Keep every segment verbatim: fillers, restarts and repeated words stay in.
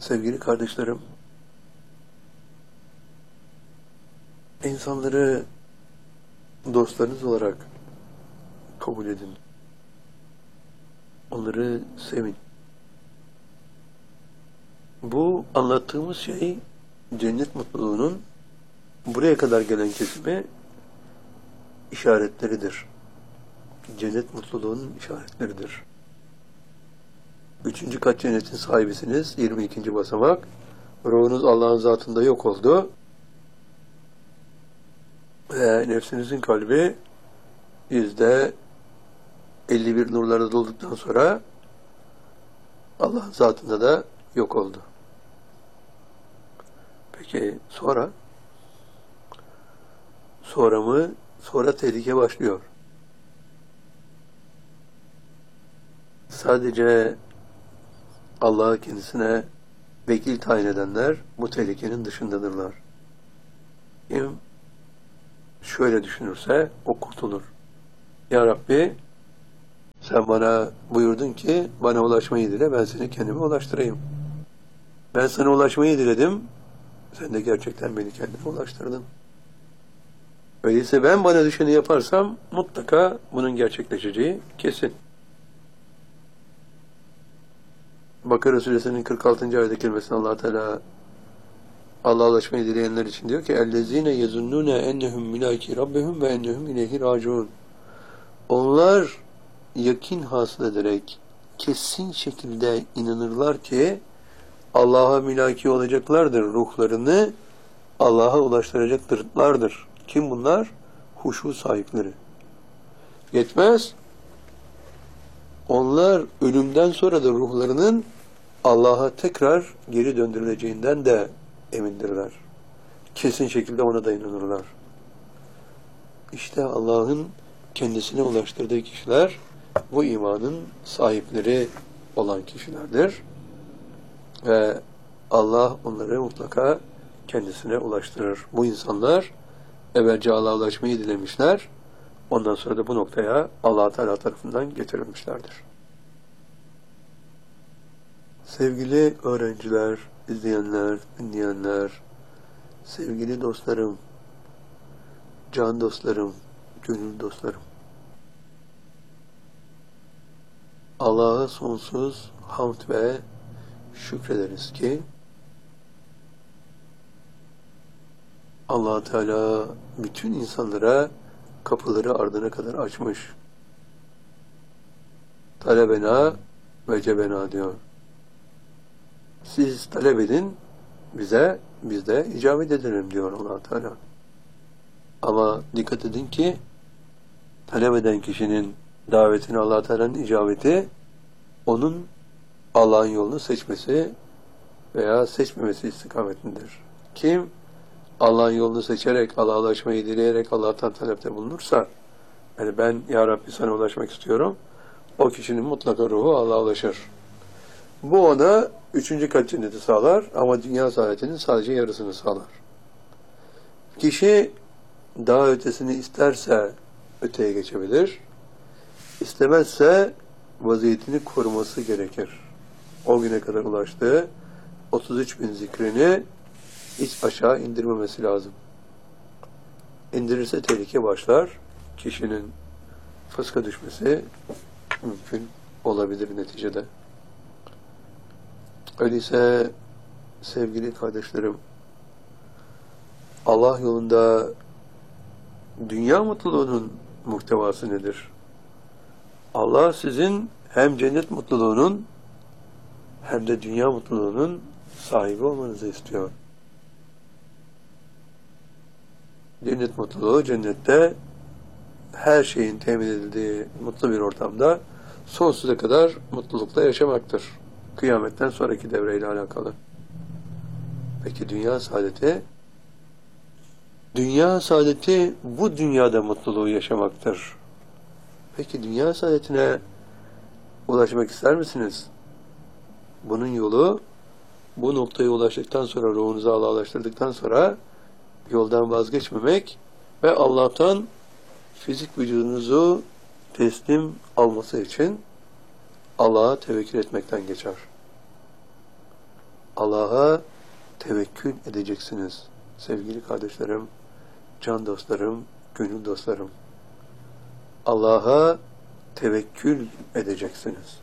Sevgili kardeşlerim, insanları dostlarınız olarak kabul edin. Onları sevin. Bu anlattığımız şey cennet mutluluğunun buraya kadar gelen kesime işaretleridir. Cennet mutluluğunun işaretleridir. Üçüncü kat cennetin sahibisiniz. yirmi ikinci basamak. Ruhunuz Allah'ın zatında yok oldu. Ve nefsinizin kalbi yüzde elli bir nurlara dolduktan sonra Allah'ın zatında da yok oldu. Peki sonra? Sonra mı? Sonra tehlike başlıyor. Sadece Allah'ı kendisine vekil tayin edenler bu tehlikenin dışındadırlar. Kim şöyle düşünürse o kurtulur. Ya Rabbi, sen bana buyurdun ki bana ulaşmayı dile, ben seni kendime ulaştırayım. Ben sana ulaşmayı diledim, sen de gerçekten beni kendime ulaştırdın. Öyleyse ben bana düşeni yaparsam mutlaka bunun gerçekleşeceği kesin. Bakara Suresinin kırk altıncı ayet-i kerimesinde Allah Teala Allah'a ulaşmayı dileyenler için diyor ki اَلَّذ۪ينَ يَزُنُّونَ اَنَّهُمْ مِلَاكِ رَبِّهُمْ وَاَنَّهُمْ اِلَيْهِ رَاجِعُونَ. Onlar yakin hasıl ederek kesin şekilde inanırlar ki Allah'a mülaki olacaklardır. Ruhlarını Allah'a ulaştıracaklardır. Kim bunlar? Huşu sahipleri. Yetmez. Onlar ölümden sonra da ruhlarının Allah'a tekrar geri döndürüleceğinden de emindirler. Kesin şekilde ona da inanırlar. İşte Allah'ın kendisine ulaştırdığı kişiler bu imanın sahipleri olan kişilerdir. Ve Allah onları mutlaka kendisine ulaştırır. Bu insanlar evvelce Allah'a ulaşmayı dilemişler. Ondan sonra da bu noktaya Allah Teala tarafından getirilmişlerdir. Sevgili öğrenciler, izleyenler, dinleyenler, sevgili dostlarım, can dostlarım, gönül dostlarım. Allah'a sonsuz hamd ve şükrederiz ki Allah Teala bütün insanlara kapıları ardına kadar açmış. Talebena ve cebena diyor. Siz talep edin, bize, biz de icabet edelim diyor Allah Teala. Ama dikkat edin ki talep eden kişinin davetine Allah Teala'nın icabeti onun Allah'ın yolunu seçmesi veya seçmemesi istikametindedir. Kim Allah'ın yolunu seçerek, Allah'a ulaşmayı dileyerek Allah'tan talepte bulunursa, yani ben Ya Rabbi sana ulaşmak istiyorum, o kişinin mutlaka ruhu Allah'a ulaşır. Bu ona üçüncü kat cenneti sağlar ama dünya saadetinin sadece yarısını sağlar. Kişi daha ötesini isterse öteye geçebilir, istemezse vaziyetini koruması gerekir. O güne kadar ulaştığı otuz üç bin zikrini hiç aşağı indirmemesi lazım. İndirirse tehlike başlar. Kişinin fıska düşmesi mümkün olabilir neticede. Öyleyse sevgili kardeşlerim, Allah yolunda dünya mutluluğunun muhtevası nedir? Allah sizin hem cennet mutluluğunun hem de dünya mutluluğunun sahibi olmanızı istiyor. Cennet mutluluğu, cennette her şeyin temin edildiği mutlu bir ortamda sonsuza kadar mutlulukla yaşamaktır. Kıyametten sonraki devreyle alakalı. Peki dünya saadeti? Dünya saadeti bu dünyada mutluluğu yaşamaktır. Peki dünya saadetine ulaşmak ister misiniz? Bunun yolu, bu noktaya ulaştıktan sonra, ruhunuzu Allah'a ulaştırdıktan sonra yoldan vazgeçmemek ve Allah'tan fizik vücudunuzu teslim alması için Allah'a tevekkül etmekten geçer. Allah'a tevekkül edeceksiniz. Sevgili kardeşlerim, can dostlarım, gönül dostlarım. Allah'a tevekkül edeceksiniz.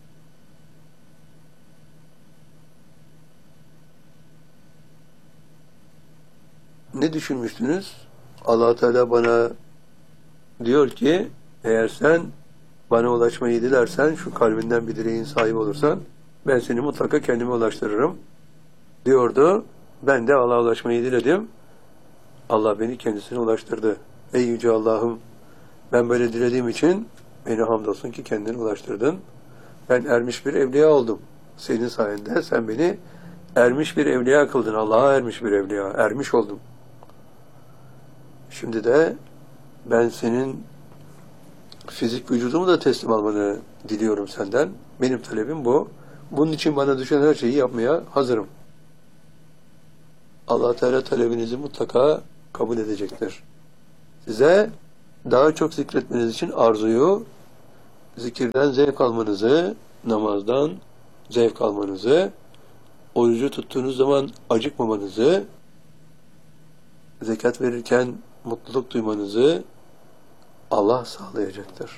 Ne düşünmüştünüz? Allah Teala bana diyor ki, eğer sen bana ulaşmayı dilersen, şu kalbinden bir dileğin sahibi olursan, ben seni mutlaka kendime ulaştırırım diyordu. Ben de Allah'a ulaşmayı diledim. Allah beni kendisine ulaştırdı. Ey Yüce Allah'ım, ben böyle dilediğim için beni hamdolsun ki kendine ulaştırdın. Ben ermiş bir evliya oldum. Senin sayende sen beni ermiş bir evliya kıldın. Allah'a ermiş bir evliya. Ermiş oldum. Şimdi de ben senin fizik vücudumu da teslim almanı diliyorum senden. Benim talebim bu. Bunun için bana düşen her şeyi yapmaya hazırım. Allah Teala talebinizi mutlaka kabul edecektir. Size daha çok zikretmeniz için arzuyu, zikirden zevk almanızı, namazdan zevk almanızı, orucu tuttuğunuz zaman acıkmamanızı, zekat verirken mutluluk duymanızı Allah sağlayacaktır.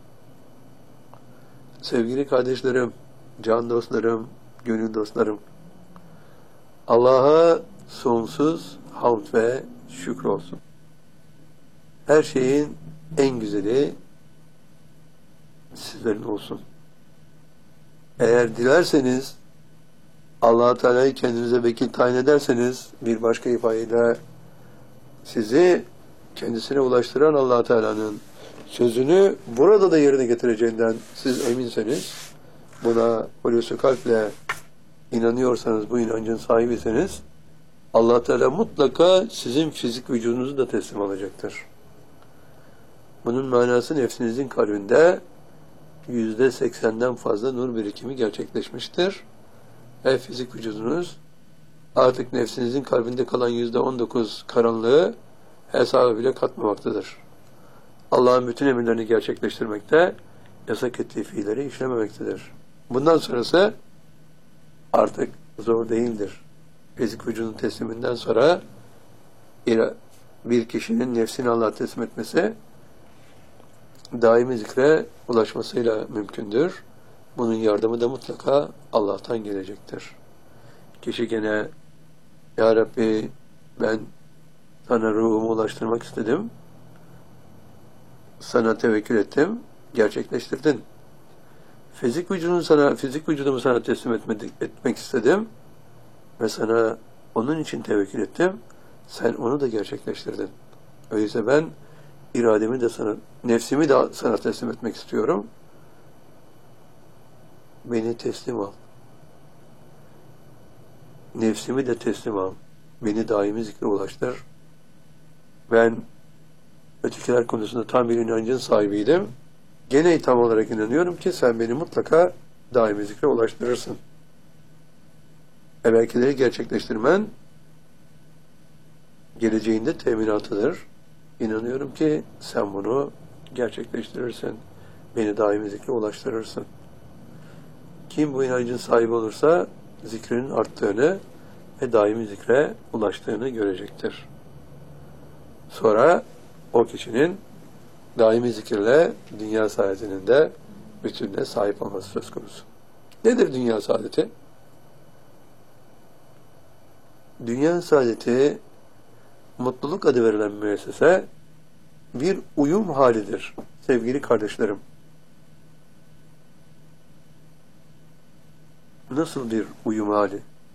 Sevgili kardeşlerim, can dostlarım, gönül dostlarım, Allah'a sonsuz hamd ve şükür olsun. Her şeyin en güzeli sizlerin olsun. Eğer dilerseniz, Allah-u Teala'yı kendinize vekil tayin ederseniz, bir başka ifadeyle sizi kendisine ulaştıran Allah-u Teala'nın sözünü burada da yerine getireceğinden siz eminseniz, buna hulusu kalple inanıyorsanız, bu inancın sahibiyseniz, Allah Teala mutlaka sizin fizik vücudunuzu da teslim alacaktır. Bunun manası nefsinizin kalbinde yüzde seksenden fazla nur birikimi gerçekleşmiştir. Ve fizik vücudunuz artık nefsinizin kalbinde kalan yüzde on dokuz karanlığı hesabı bile katmamaktadır. Allah'ın bütün emirlerini gerçekleştirmekte, yasak ettiği fiilleri işlememektedir. Bundan sonrası artık zor değildir. Fizik vücudun tesliminden sonra bir kişinin nefsini Allah'a teslim etmesi daimi zikre ulaşmasıyla mümkündür. Bunun yardımı da mutlaka Allah'tan gelecektir. Kişi gene, Ya Rabbi, ben sana ruhumu ulaştırmak istedim, sana tevekkül ettim, gerçekleştirdin. Fizik vücudunu sana, fizik vücudumu sana teslim etmedik, etmek istedim ve sana onun için tevekkül ettim. Sen onu da gerçekleştirdin. Öyleyse ben irademi de sana, nefsimi de sana teslim etmek istiyorum. Beni teslim al. Nefsimi de teslim al. Beni daimi zikre ulaştır. Ben ötekiler konusunda tam bir inancın sahibiydim. Gene tam olarak inanıyorum ki sen beni mutlaka daimi zikre ulaştırırsın. Evvelkileri gerçekleştirmen geleceğinde teminatıdır. İnanıyorum ki sen bunu gerçekleştirirsin. Beni daimi zikre ulaştırırsın. Kim bu inancın sahibi olursa zikrinin arttığını ve daimi zikre ulaştığını görecektir. Sonra o kişinin daimi zikirle dünya saadetinin de bütününe sahip olması söz konusu. Nedir dünya saadeti? Dünya saadeti, mutluluk adı verilen müessese, bir uyum halidir sevgili kardeşlerim. Nasıl bir uyum hali?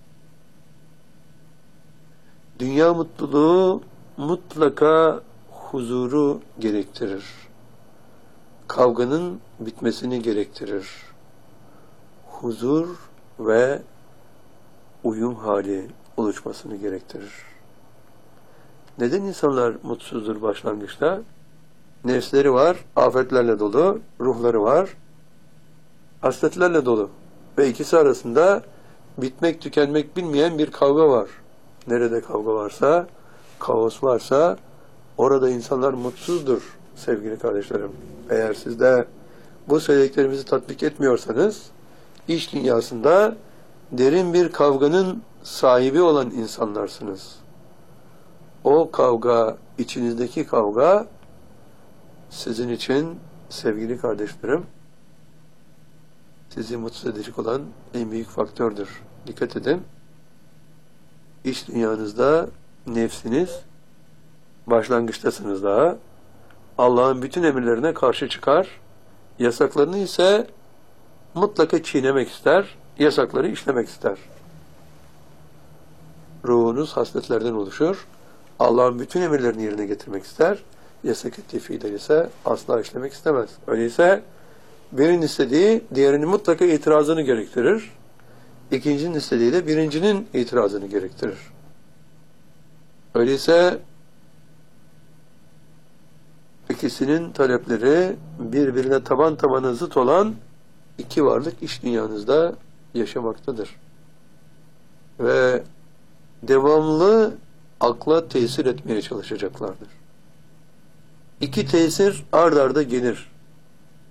Dünya mutluluğu mutlaka huzuru gerektirir. Kavganın bitmesini gerektirir. Huzur ve uyum hali oluşmasını gerektirir. Neden insanlar mutsuzdur başlangıçta? Nefsleri var, afetlerle dolu, ruhları var, hasletlerle dolu. Ve ikisi arasında bitmek tükenmek bilmeyen bir kavga var. Nerede kavga varsa, kaos varsa orada insanlar mutsuzdur sevgili kardeşlerim. Eğer siz de bu söylediklerimizi tatbik etmiyorsanız iş dünyasında derin bir kavganın sahibi olan insanlarsınız. O kavga, içinizdeki kavga sizin için sevgili kardeşlerim, sizi mutsuz edecek olan en büyük faktördür. Dikkat edin. İç dünyanızda nefsiniz, başlangıçtasınız daha. Allah'ın bütün emirlerine karşı çıkar, yasaklarını ise mutlaka çiğnemek ister, yasakları işlemek ister. Ruhunuz hasletlerden oluşur. Allah'ın bütün emirlerini yerine getirmek ister, yasak ettiği fiilleri ise asla işlemek istemez. Öyleyse birinin istediği diğerinin mutlaka itirazını gerektirir. İkincinin istediği de birincinin itirazını gerektirir. Öyleyse ikisinin talepleri birbirine taban tabana zıt olan iki varlık iç dünyanızda yaşamaktadır. Ve devamlı akla tesir etmeye çalışacaklardır. İki tesir ard arda gelir.